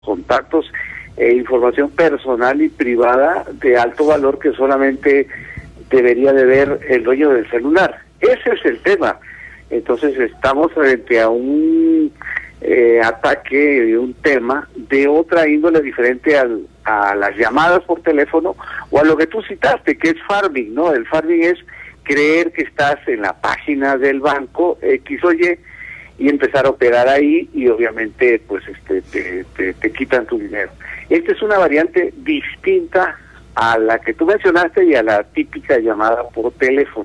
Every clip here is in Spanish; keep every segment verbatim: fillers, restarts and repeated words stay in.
contactos e información personal y privada de alto valor que solamente debería de ver el dueño del celular. Ese es el tema. Entonces estamos frente a un eh, ataque de un tema de otra índole diferente al, a las llamadas por teléfono o a lo que tú citaste, que es farming, ¿no? El farming es creer que estás en la página del banco X o Y y empezar a operar ahí y obviamente pues este te, te, te quitan tu dinero. Esta es una variante distinta a la que tú mencionaste y a la típica llamada por teléfono.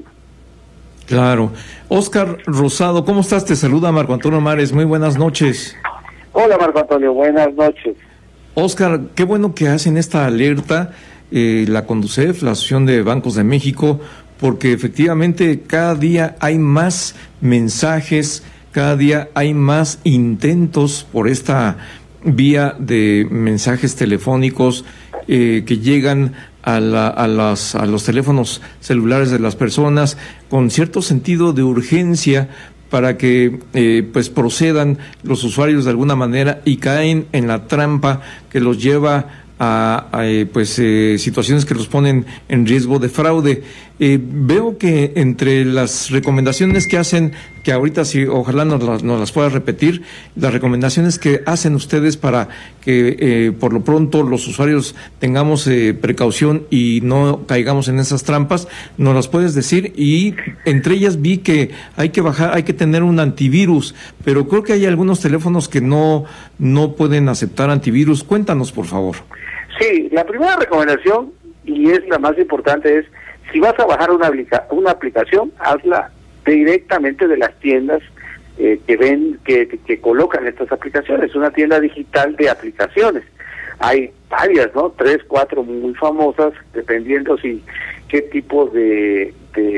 Claro. Óscar Rosado, ¿cómo estás? Te saluda Marco Antonio Mares, muy buenas noches. Hola Marco Antonio, buenas noches. Óscar, qué bueno que hacen esta alerta eh, la Conducef, la Asociación de Bancos de México, porque efectivamente cada día hay más mensajes, cada día hay más intentos por esta vía de mensajes telefónicos eh, que llegan a, la, a, las, a los teléfonos celulares de las personas con cierto sentido de urgencia para que eh, pues procedan los usuarios de alguna manera y caen en la trampa que los lleva a, a eh, pues eh, situaciones que los ponen en riesgo de fraude. Eh, veo que entre las recomendaciones que hacen, que ahorita si ojalá nos las, nos las puedas repetir, las recomendaciones que hacen ustedes para que eh, por lo pronto los usuarios tengamos eh, precaución y no caigamos en esas trampas, nos las puedes decir. Y entre ellas vi que hay que bajar, hay que tener un antivirus, pero creo que hay algunos teléfonos que no, no pueden aceptar antivirus. Cuéntanos, por favor. Sí, la primera recomendación, y es la más importante, es si vas a bajar una, aplica una aplicación, hazla directamente de las tiendas eh, que ven, que, que, que colocan estas aplicaciones, una tienda digital de aplicaciones. Hay varias, ¿no? Tres, cuatro muy famosas, dependiendo si qué tipo de,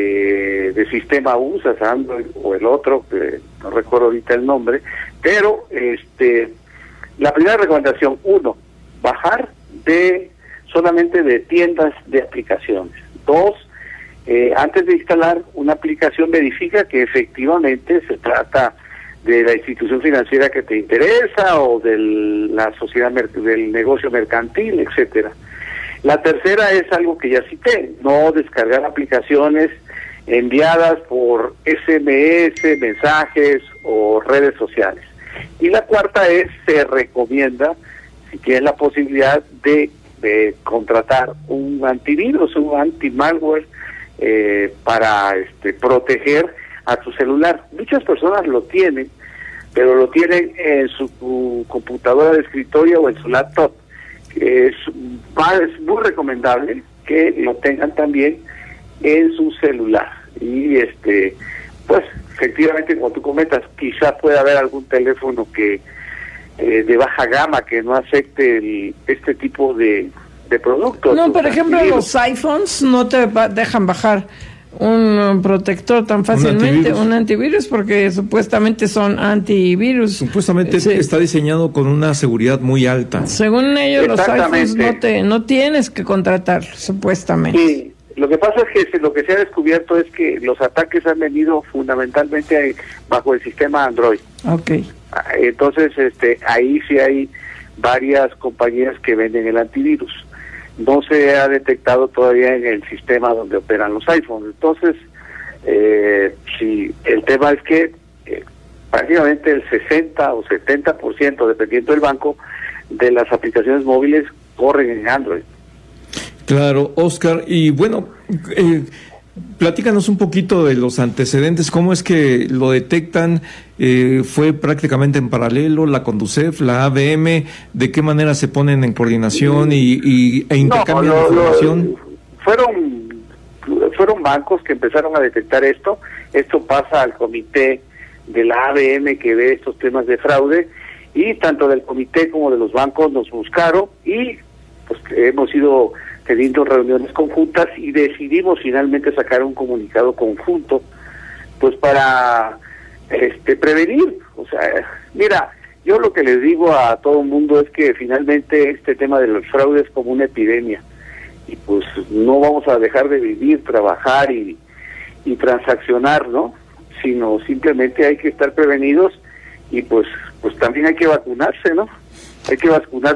de, de sistema usas, Android o el otro, que no recuerdo ahorita el nombre, pero este la primera recomendación, uno, bajar de solamente de tiendas de aplicaciones. Dos, eh, antes de instalar una aplicación, verifica que efectivamente se trata de la institución financiera que te interesa o de la sociedad del negocio mercantil, etcétera. La tercera es algo que ya cité, no descargar aplicaciones enviadas por S M S, mensajes o redes sociales. Y la cuarta es, se recomienda, si tienes la posibilidad de, de contratar un antivirus, un anti-malware eh, para este, proteger a tu celular. Muchas personas lo tienen, pero lo tienen en su, su computadora de escritorio o en su laptop. Es, es muy recomendable que lo tengan también en su celular. Y este, pues efectivamente, como tú comentas, quizás pueda haber algún teléfono que eh, de baja gama que no acepte el, este tipo de, de productos. No, por ejemplo, los iPhones no te ba dejan bajar un protector tan fácilmente, un antivirus, un antivirus porque supuestamente son antivirus. Supuestamente sí. Está diseñado con una seguridad muy alta. Según ellos, los iPhones no te no tienes que contratar, supuestamente. Sí. Lo que pasa es que lo que se ha descubierto es que los ataques han venido fundamentalmente bajo el sistema Android. Okay. Entonces, este, ahí sí hay varias compañías que venden el antivirus. No se ha detectado todavía en el sistema donde operan los iPhones. Entonces, eh, si el tema es que eh, prácticamente el sesenta o setenta por ciento, dependiendo del banco, de las aplicaciones móviles corren en Android. Claro, Óscar, y bueno, eh, platícanos un poquito de los antecedentes, cómo es que lo detectan, eh, fue prácticamente en paralelo la Conducef, la A B M, de qué manera se ponen en coordinación y, y e intercambian no, lo, información. Lo, fueron, fueron bancos que empezaron a detectar esto, esto pasa al comité de la A B M que ve estos temas de fraude, y tanto del comité como de los bancos nos buscaron y pues hemos ido teniendo reuniones conjuntas y decidimos finalmente sacar un comunicado conjunto pues para este prevenir. O sea, mira, yo lo que les digo a todo el mundo es que finalmente este tema de los fraudes es como una epidemia y pues no vamos a dejar de vivir, trabajar y, y transaccionar, ¿no? Sino simplemente hay que estar prevenidos y pues pues también hay que vacunarse, ¿no? hay que vacunar